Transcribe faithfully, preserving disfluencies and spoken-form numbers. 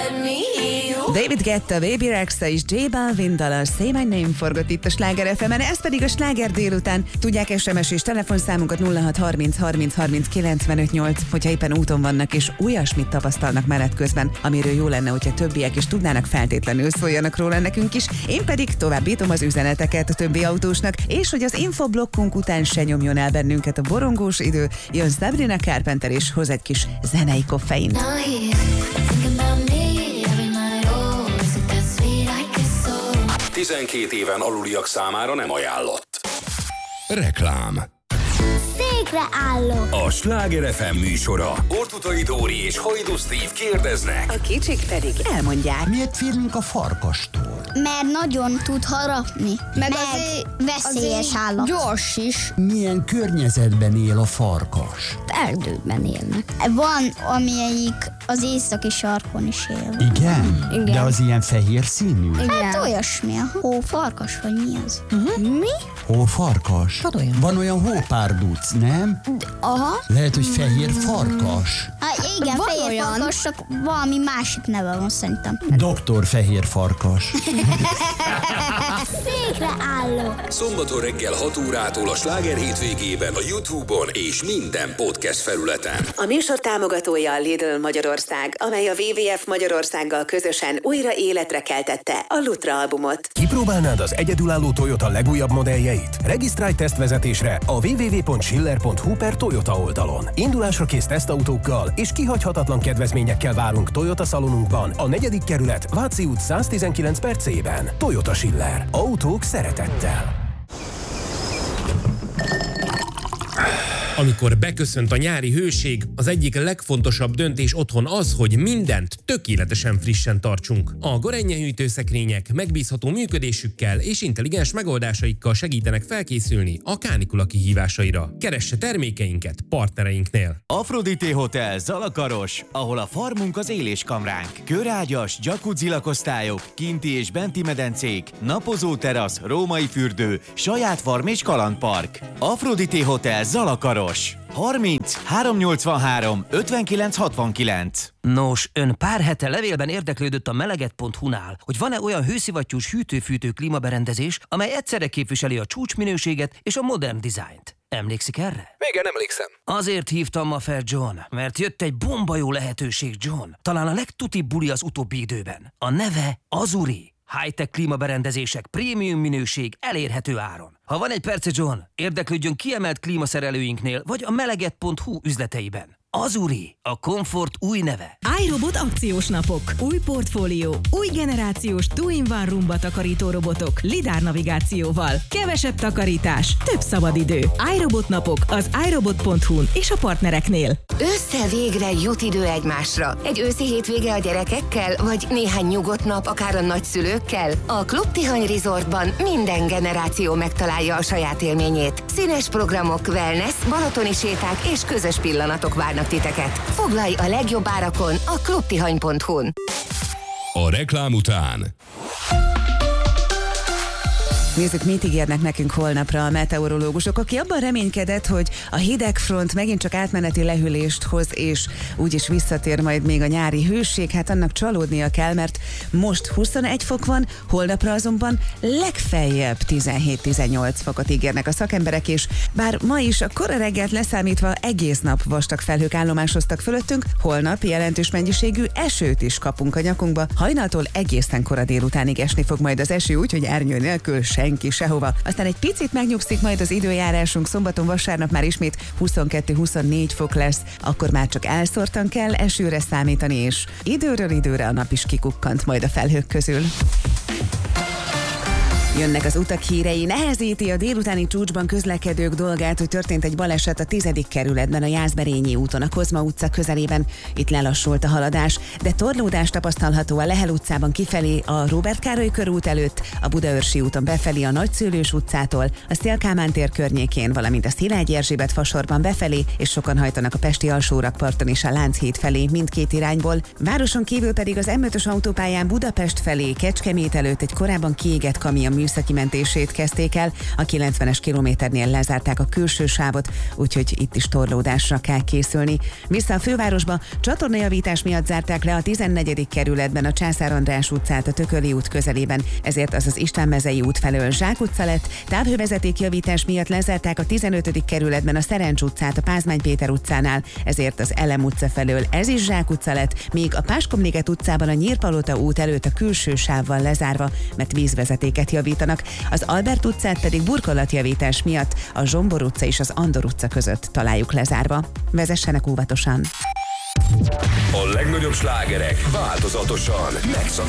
David Guetta, Baby Rexha és J Balvin dala Say My Name forgott itt a Sláger ef emen, ez pedig a Sláger délután. Tudják, es em es és telefonszámunkat nulla hat harminc harminc harminc kilencvenöt nyolc, hogyha éppen úton vannak és olyasmit tapasztalnak menet közben, amiről jó lenne, hogyha többiek is tudnának, feltétlenül szóljanak róla nekünk is. Én pedig továbbítom az üzeneteket a többi autósnak, és hogy az infoblokkunk után se nyomjon el bennünket a borongós idő, jön Sabrina Carpenter és hoz egy kis zenei koffeint. tizenkét éven aluliak számára nem ajánlott. Reklám. Székre állok. A Sláger ef em műsora. Ortutai Dóri és Hajdú Steve kérdeznek. A kicsik pedig elmondják. Miért félünk a farkastól? Mert nagyon tud harapni. Meg, Meg azért, veszélyes azért állat. gyors is. Milyen környezetben él a farkas? Erdőben élnek. Van, amelyik az északi sarkon is él. Igen? Igen. De az ilyen fehér színű? Hát olyasmi, a hófarkas, vagy mi az? Uh-huh. Mi? Hófarkas? Hát olyan. Van olyan hópárduc, nem? Aha. Lehet, hogy fehér farkas. Hát igen, Van fehér olyan. farkas, csak valami másik neve van szerintem. Doktor Fehér Farkas. Székre állok. Szombaton reggel hat órától a Sláger hétvégében a YouTube-on és minden podcast felületen. A műsor támogatója a Lidl Magyarország, amely a dupla vé vé ef Magyarországgal közösen újra életre keltette a Lutra albumot. Kipróbálnád az egyedülálló Toyota legújabb modelljeit? Regisztrálj tesztvezetésre a double-u double-u double-u pont schiller pont hu per Toyota oldalon. Indulásra kész tesztautókkal és kihagyhatatlan kedvezményekkel várunk Toyota szalonunkban, a negyedik kerület, Váci út száztizenkilenc per C-ben. Toyota Schiller. Autók szeretettel. Amikor beköszönt a nyári hőség, az egyik legfontosabb döntés otthon az, hogy mindent tökéletesen frissen tartsunk. A Gorenje hűtőszekrények megbízható működésükkel és intelligens megoldásaikkal segítenek felkészülni a kánikula kihívásaira. Keresse termékeinket partnereinknél. Aphrodite Hotel Zalakaros, ahol a farmunk az éléskamránk. Körágyas, jacuzzi lakosztályok, kinti és benti medencék, napozó terasz, római fürdő, saját farm és kalandpark. Aphrodite Hotel Zalakaros. harminc háromszáznyolcvanhárom ötvenkilenc hatvankilenc. Nos, ön pár hete levélben érdeklődött a meleget pont hu-nál, hogy van-e olyan hőszivattyús hűtő-fűtő klímaberendezés, amely egyszerre képviseli a csúcsminőséget és a modern dizájnt. Emlékszik erre? Igen, emlékszem. Azért hívtam ma fel, John, mert jött egy bomba jó lehetőség, John. Talán a legtutibb buli az utóbbi időben. A neve Azuri. High-tech klímaberendezések, prémium minőség, elérhető áron. Ha van egy perce, John, érdeklődjön kiemelt klímaszerelőinknél, vagy a meleget pont hu üzleteiben. Azuri, a komfort új neve. iRobot akciós napok. Új portfólió, új generációs two-in-one rumba takarító robotok, lidár navigációval. Kevesebb takarítás, több szabadidő. iRobot napok az iRobot pont hu-n és a partnereknél. Össze végre jut idő egymásra. Egy őszi hétvége a gyerekekkel, vagy néhány nyugodt nap akár a nagyszülőkkel? A Klub Tihany Resortban minden generáció megtalálja a saját élményét. Színes programok, wellness, balatoni séták és közös pillanatok várnak titeket. Foglalj a legjobb árakon a klubtihany pont hu-n. A reklám után Nézzük, mit ígérnek nekünk holnapra a meteorológusok, aki abban reménykedett, hogy a hidegfront megint csak átmeneti lehűlést hoz, és úgyis visszatér majd még a nyári hőség, hát annak csalódnia kell, mert most huszonegy fok van, holnapra azonban legfeljebb tizenhét-tizennyolc fokot ígérnek a szakemberek, és bár ma is a kora reggelt leszámítva egész nap vastag felhők állomásoztak fölöttünk, holnap jelentős mennyiségű esőt is kapunk a nyakunkba, hajnaltól egészen kora délutánig esni fog majd az eső, úgyhogy ernyő nélkül senki sehova. Aztán egy picit megnyugszik majd az időjárásunk, szombaton, vasárnap már ismét huszonkettő-huszonnégy fok lesz, akkor már csak elszórtan kell esőre számítani, és időről időre a nap is kikukkant majd a felhők közül. Jönnek az utak hírei, nehezíti a délutáni csúcsban közlekedők dolgát, hogy történt egy baleset a tizedik kerületben, a Jászberényi úton, a Kozma utca közelében. Itt lelassult a haladás, de torlódás tapasztalható a Lehel utcában kifelé, a Róbert Károly körút előtt, a Budaörsi úton befelé a Nagyszőlős utcától, a Széll-Kálmán tér környékén, valamint a Szilágyi Erzsébet fasorban befelé, és sokan hajtanak a pesti alsórakparton és a Lánchíd felé mindkét irányból. Városon kívül pedig az M ötös autópályán Budapest felé, Kecskemét előtt egy korábban kiégett kamion műszaki mentését kezdték el. A kilencvenes kilométernél lezárták a külső sávot, úgyhogy itt is torlódásra kell készülni. Vissza a fővárosba, csatornajavítás miatt zárták le a tizennegyedik kerületben a Császár András utcát a Tököli út közelében, ezért az az István-mezei út felől Zsák utca lett. Távhővezetékjavítás miatt lezárták a tizenötödik kerületben a Szerencs utcát a Pázmány Péter utcánál, ezért az Elem utca felől ez is Zsák utca lett, míg a Páskomliget utcában a Nyírpalota út előtt a külső sávval lezárva, mert vízvezetéket javítanak. Az Albert utcát pedig burkolatjavítás miatt a Zsombor utca és az Andor utca között találjuk lezárva. Vezessenek óvatosan! A legnagyobb slágerek változatosan megszakítják